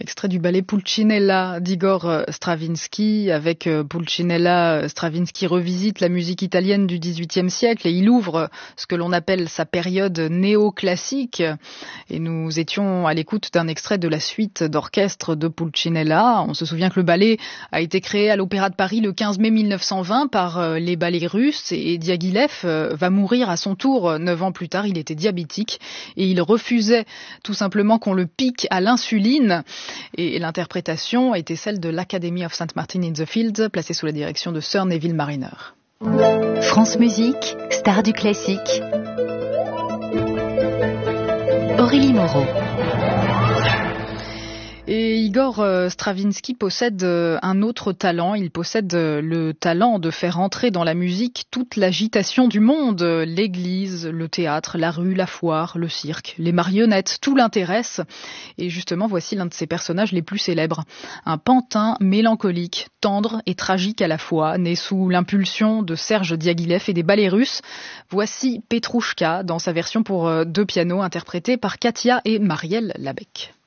Extrait du ballet Pulcinella d'Igor Stravinsky. Avec Pulcinella, Stravinsky revisite la musique italienne du XVIIIe siècle et il ouvre ce que l'on appelle sa période néoclassique. Et nous étions à l'écoute d'un extrait de la suite d'orchestre de Pulcinella. On se souvient que le ballet a été créé à l'Opéra de Paris le 15 mai 1920 par les ballets russes et Diaghilev va mourir à son tour 9 ans plus tard. Il était diabétique et il refusait tout simplement qu'on le pique à l'insuline. Et l'interprétation était celle de l'Academy of St. Martin in the Fields, placée sous la direction de Sir Neville Marriner. France Musique, star du classique. Aurélie Moreau. Et Igor Stravinsky possède un autre talent. Il possède le talent de faire entrer dans la musique toute l'agitation du monde. L'église, le théâtre, la rue, la foire, le cirque, les marionnettes, tout l'intéresse. Et justement, voici l'un de ses personnages les plus célèbres. Un pantin mélancolique, tendre et tragique à la fois, né sous l'impulsion de Serge Diaghilev et des ballets russes. Voici Petrouchka dans sa version pour 2 pianos interprétée par Katia et Marielle Labec.